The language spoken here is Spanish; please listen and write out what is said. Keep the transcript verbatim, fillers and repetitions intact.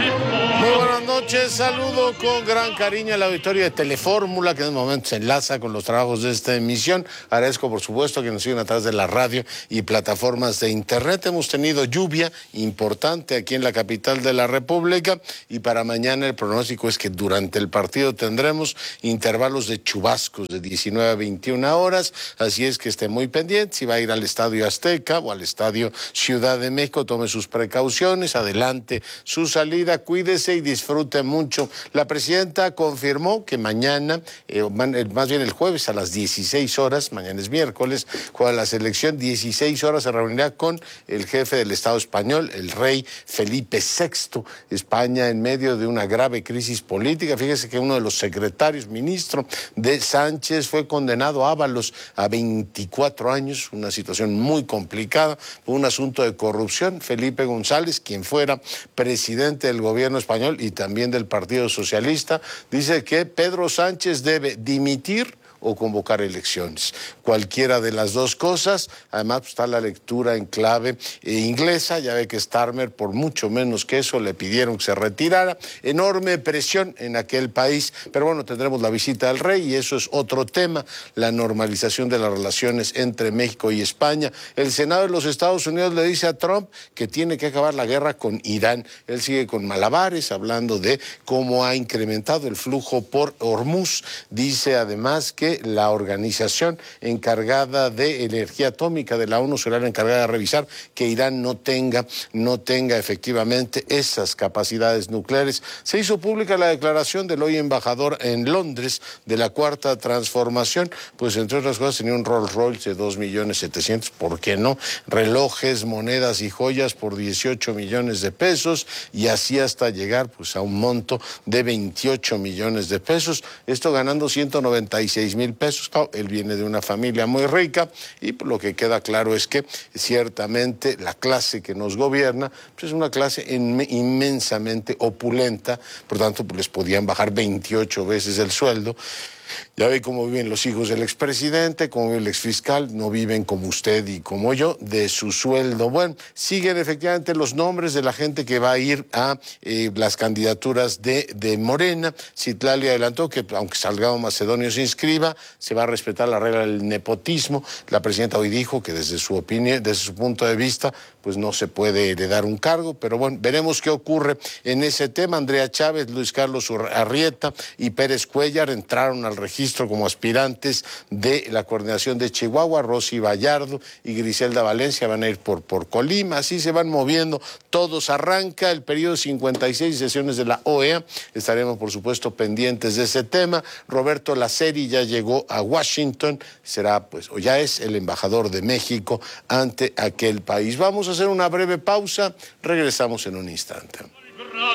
Muy buenas noches, saludo con gran cariño a la auditoría de Telefórmula, que en el momento se enlaza con los trabajos de esta emisión. Agradezco, por supuesto, que nos sigan a través de la radio y plataformas de internet. Hemos tenido lluvia importante aquí en la capital de la República y para mañana el pronóstico es que durante el partido tendremos intervalos de chubascos de diecinueve a veintiuna horas, así es que esté muy pendiente. Si va a ir al Estadio Azteca o al Estadio Ciudad de México, tome sus precauciones, adelante su salida, cuídese y disfrute mucho. La presidenta confirmó que mañana, eh, más bien el jueves a las dieciséis horas, mañana es miércoles, juega la selección, dieciséis horas se reunirá con el jefe del Estado español, el rey Felipe sexto. España en medio de una grave crisis política. Fíjese que uno de los secretarios, ministro de Sánchez, fue condenado a Ábalos a veinticuatro años, una situación muy complicada por un asunto de corrupción. Felipe González, quien fuera presidente del gobierno español y también del Partido Socialista, dice que Pedro Sánchez debe dimitir o convocar elecciones. Cualquiera de las dos cosas. Además, pues, está la lectura en clave eh, inglesa. Ya ve que Starmer, por mucho menos que eso, le pidieron que se retirara. Enorme presión en aquel país. Pero bueno, tendremos la visita del rey y eso es otro tema, la normalización de las relaciones entre México y España. El Senado de los Estados Unidos le dice a Trump que tiene que acabar la guerra con Irán. Él sigue con malabares, hablando de cómo ha incrementado el flujo por Hormuz. Dice además que la organización encargada de energía atómica de la ONU será la encargada de revisar que Irán no tenga, no tenga efectivamente esas capacidades nucleares. Se hizo pública la declaración del hoy embajador en Londres de la Cuarta Transformación, pues entre otras cosas tenía un Rolls Royce de dos millones setecientos, ¿por qué no? Relojes, monedas y joyas por dieciocho millones de pesos y así hasta llegar pues a un monto de veintiocho millones de pesos, esto ganando ciento noventa y seis mil pesos. Claro, él viene de una familia muy rica y lo que queda claro es que ciertamente la clase que nos gobierna pues es una clase inmensamente opulenta, por tanto pues les podían bajar veintiocho veces el sueldo. Ya ve cómo viven los hijos del expresidente, cómo vive el exfiscal, no viven como usted y como yo, de su sueldo. Bueno, siguen efectivamente los nombres de la gente que va a ir a eh, las candidaturas de, de Morena. Citlali adelantó que aunque Salgado Macedonio se inscriba, se va a respetar la regla del nepotismo. La presidenta hoy dijo que desde su opinión, desde su punto de vista, pues no se puede heredar un cargo, pero bueno, veremos qué ocurre en ese tema. Andrea Chávez, Luis Carlos Arrieta y Pérez Cuellar entraron al registro como aspirantes de la coordinación de Chihuahua. Rosy Vallardo y Griselda Valencia van a ir por, por Colima, así se van moviendo todos. Arranca el periodo cincuenta y seis sesiones de la O E A, estaremos por supuesto pendientes de ese tema. Roberto Laceri ya llegó a Washington, será pues o ya es el embajador de México ante aquel país. Vamos a hacer una breve pausa, regresamos en un instante.